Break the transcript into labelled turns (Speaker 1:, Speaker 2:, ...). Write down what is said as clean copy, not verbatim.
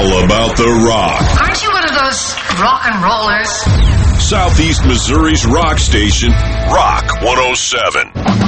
Speaker 1: all about the rock.
Speaker 2: Aren't you one of those rock and rollers?
Speaker 1: Southeast Missouri's rock station, Rock 107.